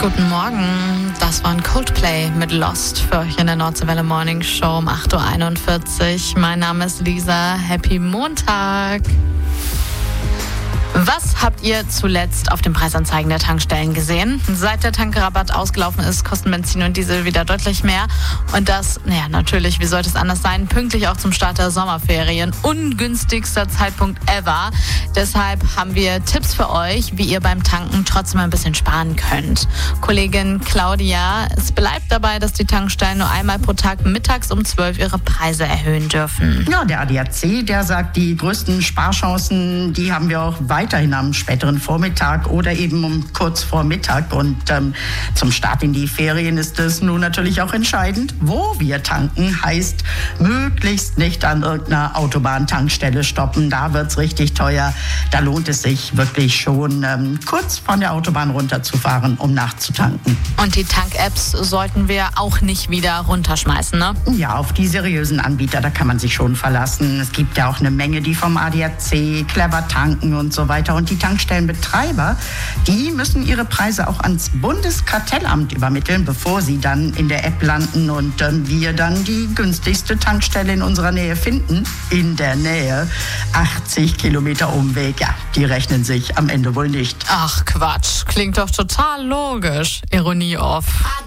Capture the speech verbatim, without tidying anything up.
Guten Morgen, das war ein Coldplay mit Lost für euch in der Nordseewelle Morning Show um acht Uhr einundvierzig. Mein Name ist Lisa, Happy Montag. Was habt ihr zuletzt auf den Preisanzeigen der Tankstellen gesehen? Seit der Tankrabatt ausgelaufen ist, kosten Benzin und Diesel wieder deutlich mehr. Und das, naja, natürlich, wie sollte es anders sein, pünktlich auch zum Start der Sommerferien. Ungünstigster Zeitpunkt ever. Deshalb haben wir Tipps für euch, wie ihr beim Tanken trotzdem ein bisschen sparen könnt. Kollegin Claudia, es bleibt dabei, dass die Tankstellen nur einmal pro Tag mittags um zwölf ihre Preise erhöhen dürfen. Ja, der A D A C, der sagt, die größten Sparchancen, die haben wir auch weiterhin am späteren Vormittag oder eben um kurz vor Mittag. Und ähm, zum Start in die Ferien ist es nun natürlich auch entscheidend, wo wir tanken. Heißt, möglichst nicht an irgendeiner Autobahntankstelle stoppen. Da wird's richtig teuer. Da lohnt es sich wirklich schon, ähm, kurz von der Autobahn runterzufahren, um nachzutanken. Und die Tank-Apps sollten wir auch nicht wieder runterschmeißen, ne? Ja, auf die seriösen Anbieter, da kann man sich schon verlassen. Es gibt ja auch eine Menge, die vom A D A C, Clever tanken und so weiter. Und die Tankstellenbetreiber, die müssen ihre Preise auch ans Bundeskartellamt übermitteln, bevor sie dann in der App landen und ähm, wir dann die günstigste Tankstelle in unserer Nähe finden. In der Nähe. achtzig Kilometer Umweg, ja, die rechnen sich am Ende wohl nicht. Ach Quatsch, klingt doch total logisch. Ironie off.